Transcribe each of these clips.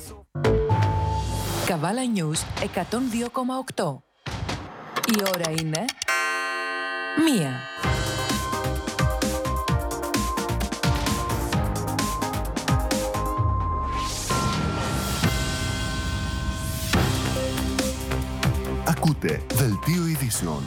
Καβάλα News 102,8. Η ώρα είναι 1. Ακούτε Δελτίο Ειδήσεων.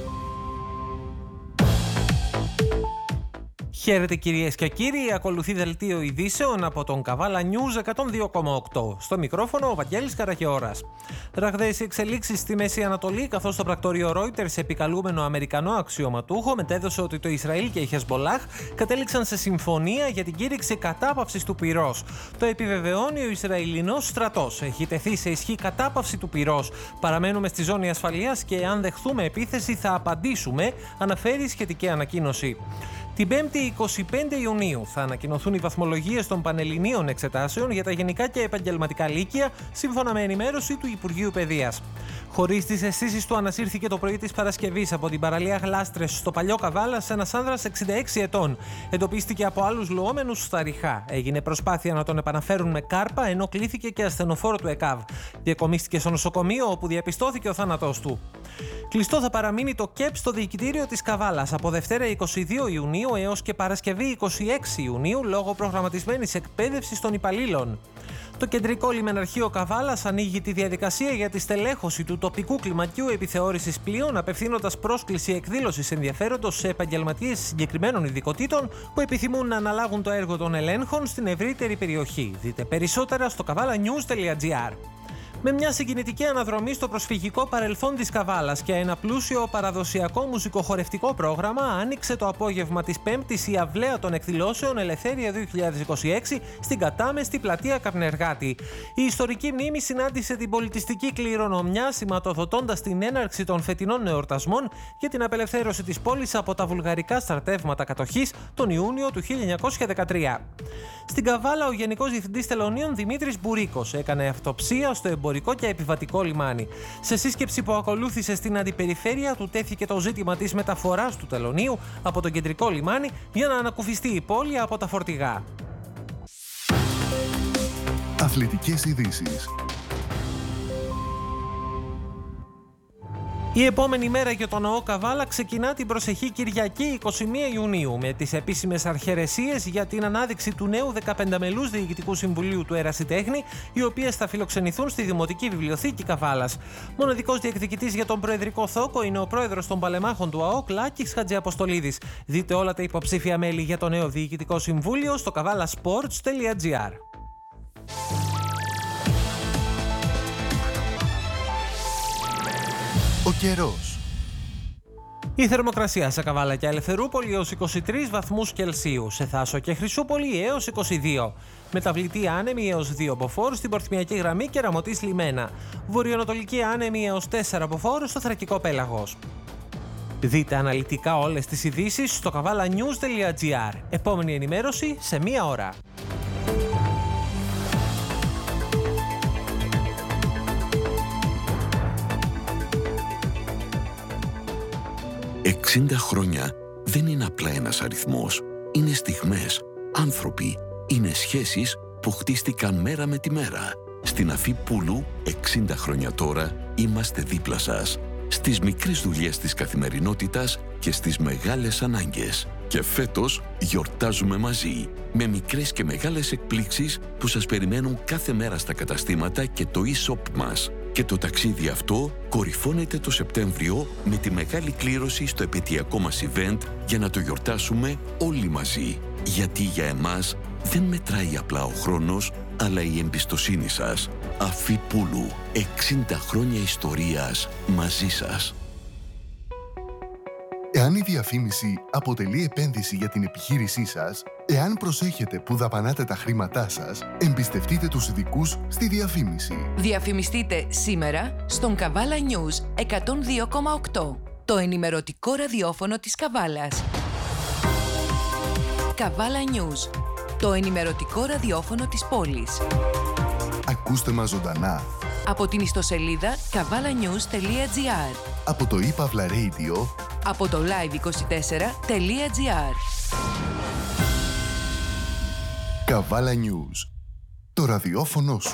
Χαίρετε κυρίες και κύριοι, ακολουθεί Δελτίο Ειδήσεων από τον Καβάλα News 102,8. Στο μικρόφωνο ο Βαγγέλης Καραχιώρας. Ραγδαίες εξελίξεις στη Μέση Ανατολή, καθώς το πρακτορείο Reuters, επικαλούμενο Αμερικανό αξιωματούχο, μετέδωσε ότι το Ισραήλ και η Χεσμπολάχ κατέληξαν σε συμφωνία για την κήρυξη κατάπαυσης του πυρός. Το επιβεβαιώνει ο Ισραηλινός στρατός. Έχει τεθεί σε ισχύ κατάπαυση του πυρός. Παραμένουμε στη ζώνη ασφαλείας και αν δεχθούμε επίθεση θα απαντήσουμε, αναφέρει σχετική ανακοίνωση. Την 5η 25 Ιουνίου θα ανακοινωθούν οι βαθμολογίες των πανελληνίων εξετάσεων για τα γενικά και επαγγελματικά λύκεια, σύμφωνα με ενημέρωση του Υπουργείου Παιδείας. Χωρίς τις αισθήσεις του, ανασύρθηκε το πρωί της Παρασκευής από την παραλία Γλάστρες στο Παλιό Καβάλα ένας άνδρας 66 ετών. Εντοπίστηκε από άλλους λουόμενους στα ριχά. Έγινε προσπάθεια να τον επαναφέρουν με κάρπα, ενώ κλήθηκε και ασθενοφόρο του ΕΚΑΒ. Διακομίστηκε στο νοσοκομείο, όπου διαπιστώθηκε ο θάνατός του. Κλειστό θα παραμείνει το ΚΕΠ στο διοικητήριο της Καβάλας από Δευτέρα 22 Ιουνίου έως και Παρασκευή 26 Ιουνίου λόγω προγραμματισμένης εκπαίδευσης των υπαλλήλων. Το Κεντρικό Λιμεναρχείο Καβάλας ανοίγει τη διαδικασία για τη στελέχωση του τοπικού κλιμακίου επιθεώρησης πλοίων, απευθύνοντας πρόσκληση εκδήλωσης ενδιαφέροντος σε επαγγελματίες συγκεκριμένων ειδικοτήτων που επιθυμούν να αναλάβουν το έργο των ελέγχων στην ευρύτερη περιοχή. Δείτε περισσότερα στο kavalanews.gr. Με μια συγκινητική αναδρομή στο προσφυγικό παρελθόν της Καβάλας και ένα πλούσιο παραδοσιακό μουσικοχορευτικό πρόγραμμα, άνοιξε το απόγευμα της Πέμπτης η αυλαία των εκδηλώσεων Ελευθέρια 2026 στην κατάμεστη πλατεία Καπνεργάτη. Η ιστορική μνήμη συνάντησε την πολιτιστική κληρονομιά, σηματοδοτώντας την έναρξη των φετινών εορτασμών για την απελευθέρωση της πόλης από τα βουλγαρικά στρατεύματα κατοχής τον Ιούνιο του 1913. Στην Καβάλα, ο Γενικός Διευθυντής Τελωνίων Δημήτρης Μπουρίκος έκανε αυτοψία στο εμπορικό και επιβατικό λιμάνι. Σε σύσκεψη που ακολούθησε στην αντιπεριφέρεια, του τέθηκε το ζήτημα της μεταφοράς του τελωνίου από το κεντρικό λιμάνι για να ανακουφιστεί η πόλη από τα φορτηγά. Αθλητικές ειδήσεις. Η επόμενη μέρα για τον ΟΟ Καβάλα ξεκινά την προσεχή Κυριακή 21 Ιουνίου με τις επίσημες αρχαιρεσίες για την ανάδειξη του νέου 15 μελούς Διοικητικού Συμβουλίου του Ερασιτέχνη, οι οποίες θα φιλοξενηθούν στη Δημοτική Βιβλιοθήκη Καβάλας. Μοναδικός διεκδικητής για τον προεδρικό θόκο είναι ο πρόεδρος των Παλεμάχων του ΑΟΚ, Λάκης Χατζιαποστολίδης. Δείτε όλα τα υποψήφια μέλη για το νέο Διοικητικό Συμβούλιο στο kavalasports.gr. Ο καιρός. Η θερμοκρασία σε Καβάλα και Ελευθερούπολη έως 23 βαθμούς Κελσίου, σε Θάσο και Χρυσούπολη έως 22. Μεταβλητή άνεμη έως 2 μποφόρ στην Πορθμιακή Γραμμή και Ραμωτής Λιμένα. Βορειοανατολική άνεμη έως 4 μποφόρ στο Θρακικό Πέλαγος. Δείτε αναλυτικά όλες τις ειδήσεις στο kavalanews.gr. Επόμενη ενημέρωση σε 1 ώρα. «60 χρόνια δεν είναι απλά ένας αριθμός. Είναι στιγμές, άνθρωποι, είναι σχέσεις που χτίστηκαν μέρα με τη μέρα. Στην Αφή Πούλου, 60 χρόνια τώρα, είμαστε δίπλα σας. Στις μικρές δουλειές της καθημερινότητας και στις μεγάλες ανάγκες. Και φέτος γιορτάζουμε μαζί, με μικρές και μεγάλες εκπλήξεις που σας περιμένουν κάθε μέρα στα καταστήματα και το e-shop μας. Και το ταξίδι αυτό κορυφώνεται το Σεπτέμβριο με τη μεγάλη κλήρωση στο επαιτειακό μας event για να το γιορτάσουμε όλοι μαζί. Γιατί για εμάς δεν μετράει απλά ο χρόνος, αλλά η εμπιστοσύνη σας. Αφή Πούλου, 60 χρόνια ιστορίας μαζί σας. Εάν η διαφήμιση αποτελεί επένδυση για την επιχείρησή σας, εάν προσέχετε που δαπανάτε τα χρήματά σας, εμπιστευτείτε τους ειδικούς στη διαφήμιση. Διαφημιστείτε σήμερα στον Καβάλα News 102,8, το ενημερωτικό ραδιόφωνο της Καβάλας. Καβάλα News, το ενημερωτικό ραδιόφωνο της πόλης. Ακούστε μας ζωντανά Από την ιστοσελίδα kavalanews.gr, από το ePavla Radio, από το live24.gr. Καβάλα News. το ραδιόφωνο σου.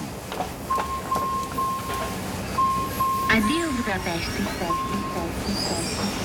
Αντίο Βουδαπέστη.